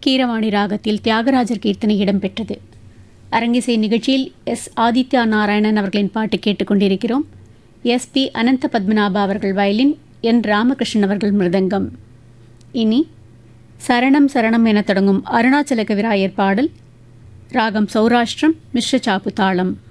கீரவாணி ராகத்தில் தியாகராஜர் கீர்த்தனை இடம்பெற்றது. அரங்கிசை நிகழ்ச்சியில் எஸ். ஆதித்யா நாராயணன் அவர்களின் பாட்டு கேட்டுக்கொண்டிருக்கிறோம். எஸ். பி. அனந்த பத்மநாபா அவர்கள் வயலின், என். ராமகிருஷ்ணன் அவர்கள் மிருதங்கம். இனி சரணம் சரணம் என தொடங்கும் அருணாச்சல கவிராயர் பாடல். ராகம் சௌராஷ்டிரம், மிஸ்ர சாப்பு தாளம்.